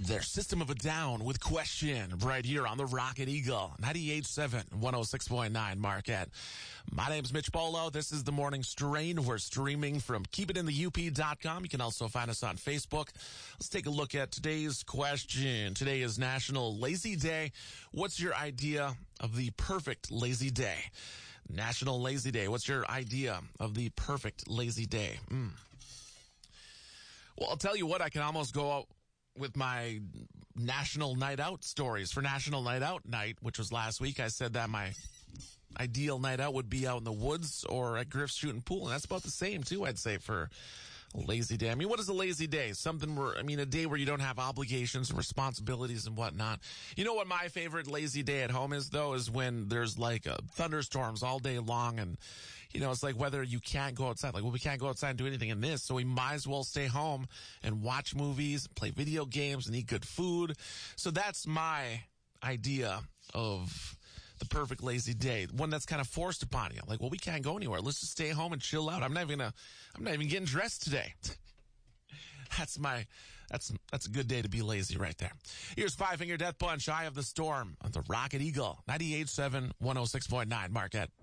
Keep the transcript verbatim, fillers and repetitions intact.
their System of a Down with Question right here on the Rocket Eagle, ninety-eight point seven, one oh six point nine Marquette. My name's Mitch Bolo. This is The Morning Strain. We're streaming from keep it in the U P dot com. You can also find us on Facebook. Let's take a look at today's question. Today is National Lazy Day. What's your idea of the perfect lazy day? National Lazy Day. What's your idea of the perfect lazy day? Mm. Well, I'll tell you what, I can almost go out with my National Night Out stories. For National Night Out night, which was last week, I said that my ideal night out would be out in the woods or at Griff's Shooting Pool. And that's about the same, too, I'd say, for a lazy day. I mean, what is a lazy day? Something where, I mean, a day where you don't have obligations and responsibilities and whatnot. You know what my favorite lazy day at home is, though, is when there's like uh, thunderstorms all day long. And, you know, it's like whether you can't go outside. Like, well, we can't go outside and do anything in this, so we might as well stay home and watch movies, play video games, and eat good food. So that's my idea of the perfect lazy day, one that's kind of forced upon you. Like, well, we can't go anywhere. Let's just stay home and chill out. I'm not even gonna, I'm not even getting dressed today. That's my, that's, that's a good day to be lazy right there. Here's Five Finger Death Punch, Eye of the Storm on the Rocket Eagle, ninety-eight point seven, one oh six point nine Marquette.